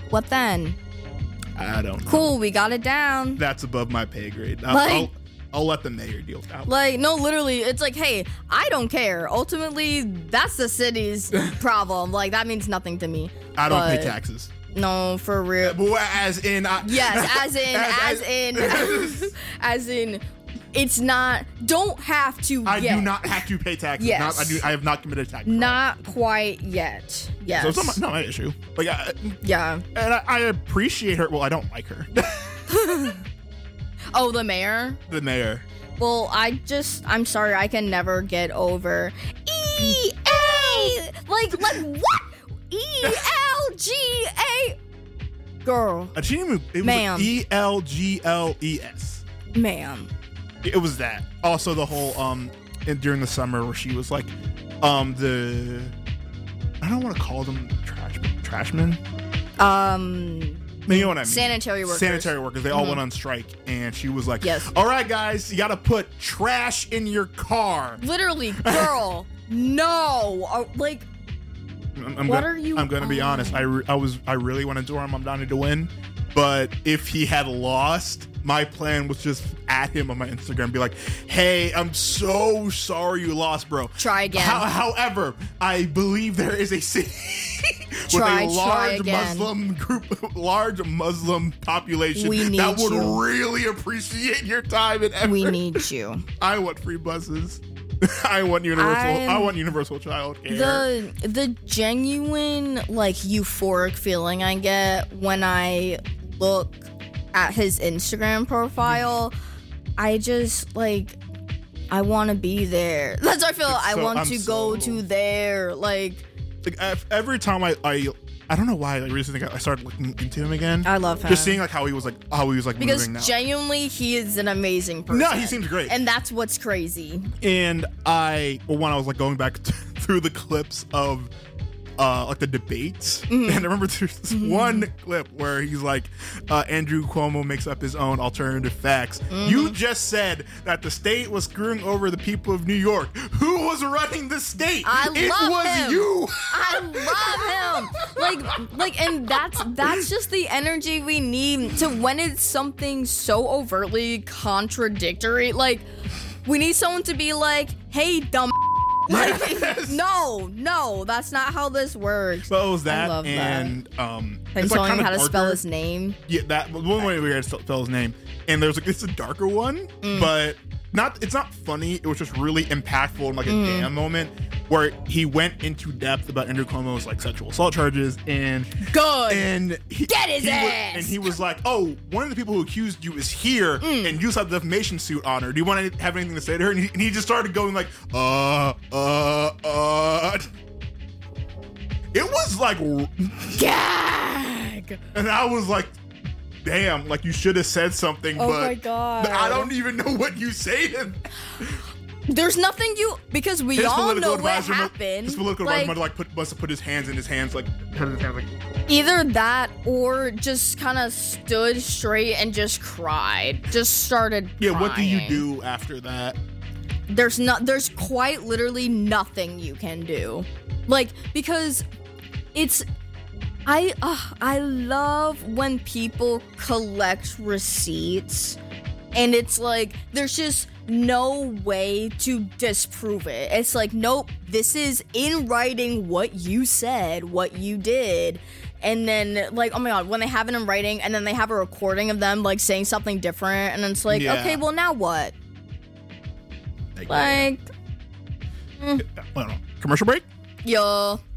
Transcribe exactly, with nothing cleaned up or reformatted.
What then? I don't know. Cool, we got it down. That's above my pay grade. I'll, Like- I'll, I'll let the mayor deal with that. Like, no, literally, it's like, hey, I don't care. Ultimately, that's the city's problem. Like, that means nothing to me. I don't But pay taxes. No, for real. Well, as in, I, Yes, as in, as, as- in, as in, it's not, don't have to I yet. do not have to pay taxes. Yes. Not, I do. I have not committed tax fraud. Not quite yet. Yes. So it's not my, not my issue. Like, I, Yeah. and I, I appreciate her. Well, I don't like her. Oh, the mayor? The mayor. Well, I just, I'm sorry, I can never get over E A. Like, like what? E L G A. Girl, I didn't even. It was Ma'am. like E L G L E S. ma'am. It was that. Also, the whole um, in, during the summer where she was like, um, the. I don't want to call them trash trashmen. Um, You know what I mean? sanitary workers. Sanitary workers. They all went on strike, and she was like, Yes. all right, guys, you got to put trash in your car. Literally, girl, no. Uh, like, I'm, I'm What gonna, are you I'm going to be on? honest. I, re- I was I really wanted Zoran Mamdani to win, but if he had lost, my plan was just at him on my Instagram, be like, hey, I'm so sorry you lost, bro. Try again. How, however, I believe there is a city with Try, a try large again. Muslim group, large Muslim population We that need would you. really appreciate your time and effort. we need you. I want free buses. I want universal. I'm- I want universal child care. The the genuine like euphoric feeling I get when I look at his Instagram profile, I just like I want to be there. That's how I feel. I so- want I'm to go so- to there. Like Like ev- every time I, I, I don't know why. I recently I started looking into him again. I love him. Just seeing like how he was like how he was like because moving now. genuinely he is an amazing person. No, he seems great. And that's what's crazy. And I, well, when I was like going back t- through the clips of uh like the debates, Mm-hmm. and I remember there's this one clip where he's like, uh, Andrew Cuomo makes up his own alternative facts. Mm-hmm. You just said that the state was screwing over the people of New York. Who was running the state? I it love was him. you. I love him. Like, like, and that's that's just the energy we need to when it's something so overtly contradictory. Like, we need someone to be like, "Hey, dumb." Like, Yes. no, no, that's not how this works. So it was that, I love that. and um, And it's like telling him kinda how to spell darker. his name. Yeah, that one way we had to spell his name, and there's like it's a darker one, Mm. but not. It's not funny. It was just really impactful in like a Mm. damn moment where he went into depth about Andrew Cuomo's like sexual assault charges, and Good. and he, Get his he was- ass! and he was like, "Oh, one of the people who accused you is here, Mm. and you still have the defamation suit on her. Do you want to have anything to say to her?" And he, and he just started going like, "Uh, uh, uh." It was like, Gag. and I was like, damn, like you should have said something, Oh but my God. I don't even know what you say to There's nothing you because we his all political know what advisor. mu- happened. His political Like, advisor like put, must have put his hands in his hands, like, put his hands, like either that or just kind of stood straight and just cried. Just started yeah. What do you crying. do after that? There's not there's quite literally nothing you can do. Like because it's I uh, I love when people collect receipts and it's like there's just no way to disprove it. It's like, nope, this is in writing what you said, what you did. And then, like, oh my god, when they have it in writing and then they have a recording of them, like, saying something different, and it's like, Yeah. okay, well, now what? Like, Like, I don't know. Commercial break. yo.